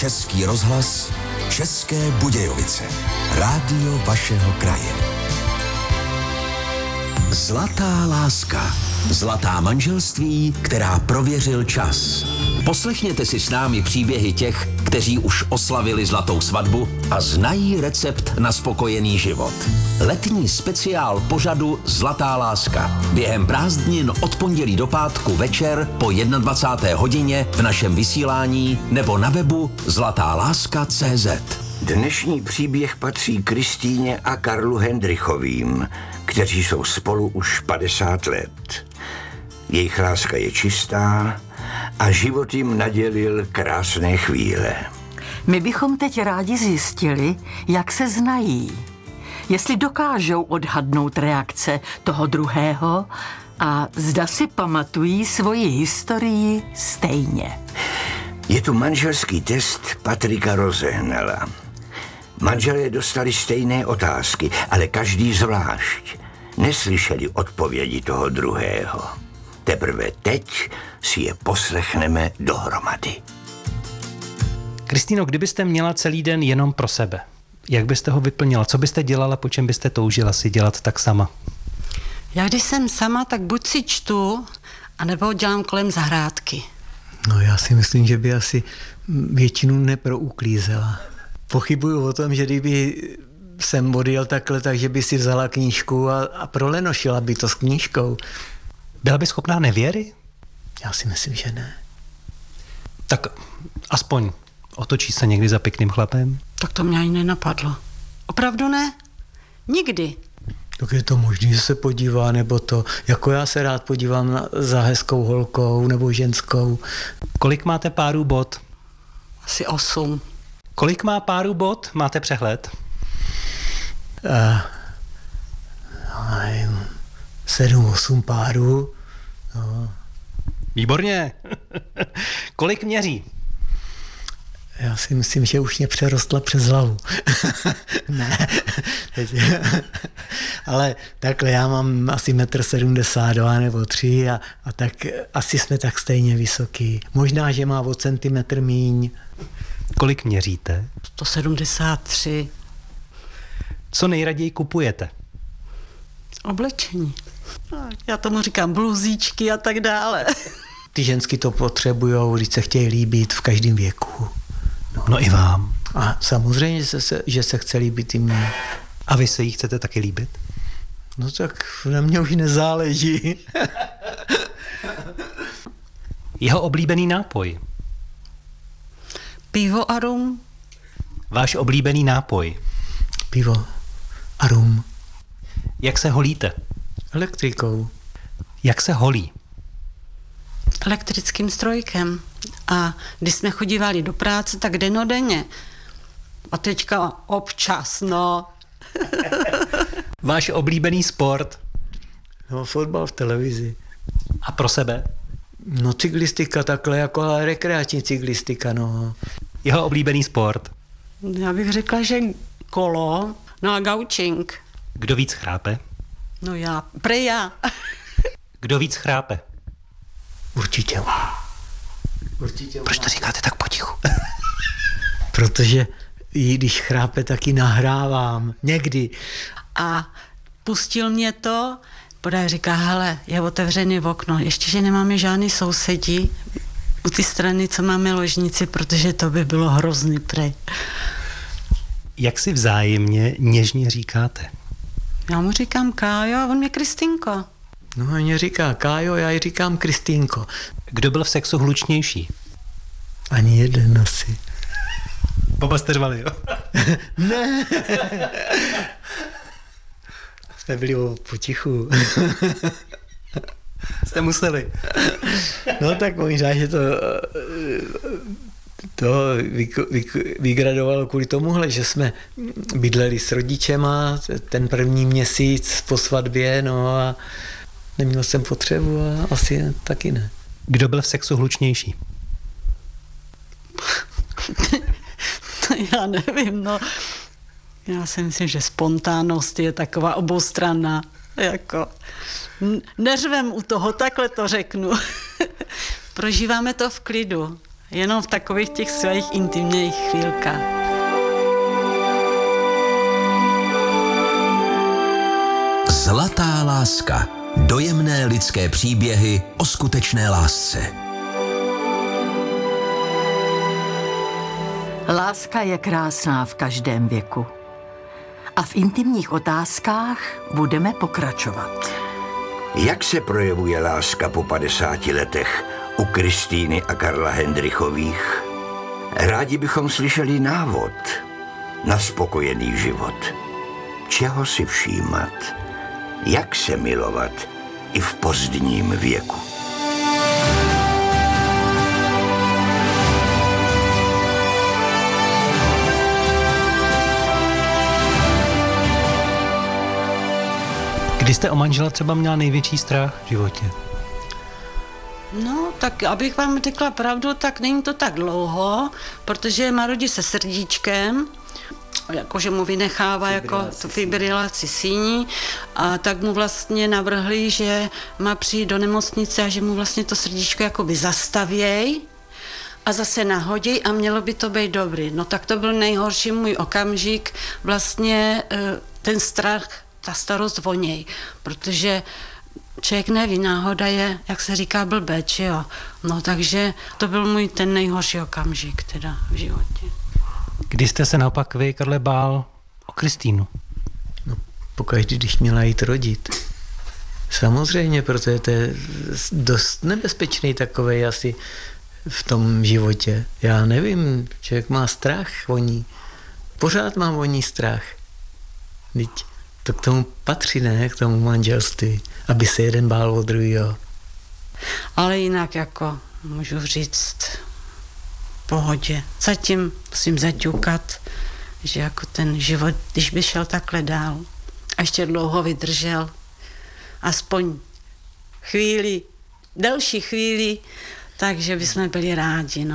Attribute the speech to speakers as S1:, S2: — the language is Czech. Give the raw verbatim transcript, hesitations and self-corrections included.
S1: Český rozhlas, České Budějovice. Rádio vašeho kraje. Zlatá láska. Zlatá manželství, která prověřil čas. Poslechněte si s námi příběhy těch, kteří už oslavili zlatou svatbu a znají recept na spokojený život. Letní speciál pořadu Zlatá láska. Během prázdnin od pondělí do pátku večer po dvacáté první hodině v našem vysílání nebo na webu zlatá láska tečka cé zet.
S2: Dnešní příběh patří Kristýně a Karlu Hendrychovým, kteří jsou spolu už padesát let. Jejich láska je čistá a život jim nadělil krásné chvíle.
S3: My bychom teď rádi zjistili, jak se znají. Jestli dokážou odhadnout reakce toho druhého a zda si pamatují svoji historii stejně.
S2: Je tu manželský test Patrika Rozehnala. Manželé dostali stejné otázky, ale každý zvlášť. Neslyšeli odpovědi toho druhého. Teprve teď si je poslechneme dohromady.
S4: Kristýno, kdybyste měla celý den jenom pro sebe, jak byste ho vyplnila? Co byste dělala, po čem byste toužila si dělat tak sama?
S5: Já když jsem sama, tak buď si čtu, anebo dělám kolem zahrádky.
S6: No já si myslím, že by asi většinu neprouklízela. Pochybuju o tom, že kdyby jsem odjel takhle, takže by si vzala knížku a, a prolenošila by to s knížkou.
S4: Byla by schopná nevěry?
S6: Já si myslím, že ne.
S4: Tak aspoň otočí se někdy za pěkným chlapem?
S5: Tak to mě ani nenapadlo. Opravdu ne? Nikdy.
S6: Tak je to možné, že se podívá, nebo to, jako já se rád podívám na, za hezkou holkou nebo ženskou.
S4: Kolik máte párů bot?
S5: Asi osm.
S4: Kolik má párů bot? Máte přehled?
S6: Uh, nevím, sedm, osm párů. No.
S4: Výborně. Kolik měří?
S6: Já si myslím, že už mě přerostla přes hlavu. Ne. Ale takhle já mám asi metr sedmdesát dva nebo tři a, a tak asi jsme tak stejně vysoký. Možná, že má o centimetr míň.
S4: Kolik měříte?
S5: sto sedmdesát tři.
S4: Co nejraději kupujete?
S5: Oblečení. Já tomu říkám bluzíčky a tak dále.
S6: Ty žensky to potřebujou, když se chtějí líbit v každém věku.
S4: No, no i vám.
S6: A samozřejmě, že se, že se chce líbit i mně.
S4: A vy se jí chcete taky líbit?
S6: No tak na mě už nezáleží.
S4: Jeho oblíbený nápoj?
S5: Pivo a rum.
S4: Váš oblíbený nápoj?
S6: Pivo a rum.
S4: Jak se holíte?
S6: Elektrikou.
S4: Jak se holí?
S5: Elektrickým strojkem. A když jsme chodívali do práce, tak denodenně. A teďka občas, no.
S4: Váš oblíbený sport?
S6: No, fotbal v televizi.
S4: A pro sebe?
S6: No, cyklistika takhle, jako ale rekreační cyklistika, no.
S4: Jeho oblíbený sport?
S5: Já bych řekla, že kolo, no a gaučing.
S4: Kdo víc chrápe?
S5: No já, prej já.
S4: Kdo víc chrápe?
S6: Určitě. Určitě.
S4: Proč to říkáte tak potichu?
S6: Protože i když chrápe, tak ji nahrávám. Někdy.
S5: A pustil mě to, podaj říká, hele, je otevřený v okno, ještě, že nemáme žádný sousedí u ty strany, co máme ložnici, protože to by bylo hrozný prej.
S4: Jak si vzájemně něžně říkáte?
S5: Já mu říkám Kájo a on mě Kristýnko.
S6: No a mě říká Kájo, já ji říkám Kristýnko.
S4: Kdo byl v sexu hlučnější?
S6: Ani jeden asi.
S4: Oba jste řvali, jo?
S6: Ne. Jsme byli potichu.
S4: Jste museli.
S6: No tak možná, že to, to vygradovalo kvůli tomuhle, že jsme bydleli s rodičema ten první měsíc po svatbě, no a neměl jsem potřebu a asi taky ne.
S4: Kdo byl v sexu hlučnější?
S5: Já nevím, no. Já si myslím, že spontánnost je taková oboustranná. Jako, neřvem u toho, takhle to řeknu. Prožíváme to v klidu. Jenom v takových těch svých intimních chvílkách.
S1: Zlatá láska. Dojemné lidské příběhy o skutečné lásce.
S3: Láska je krásná v každém věku. A v intimních otázkách budeme pokračovat.
S2: Jak se projevuje láska po padesáti letech u Kristýny a Karla Hendrychových? Rádi bychom slyšeli návod na spokojený život. Čeho si všímat? Jak se milovat i v pozdním věku?
S4: Kdy jste o manžela třeba měla největší strach v životě?
S5: No, tak abych vám řekla pravdu, tak není to tak dlouho, protože má rodí se srdíčkem, jakože mu vynechává jako tu fibrilaci síní, a tak mu vlastně navrhli, že má přijít do nemocnice a že mu vlastně to srdíčko jakoby zastavěj a zase nahodí a mělo by to být dobrý. No tak to byl nejhorší můj okamžik, vlastně ten strach, ta starost o něj, protože člověk neví, náhoda je, jak se říká, blbec, jo. No takže to byl můj ten nejhorší okamžik teda v životě.
S4: Kdy jste se naopak vy, Karle, bál o Kristýnu?
S6: No, pokaždý, když měla jít rodit. Samozřejmě, protože to je dost nebezpečný takovej asi v tom životě. Já nevím, člověk má strach o ní. Pořád mám o ní strach. Teď to k tomu patří, ne, k tomu manželství, aby se jeden bál od druhého.
S5: Ale jinak jako můžu říct v pohodě. Zatím musím zaťukat, že jako ten život, když by šel takhle dál a ještě dlouho vydržel, aspoň chvíli, delší chvíli, takže bychom byli rádi. No.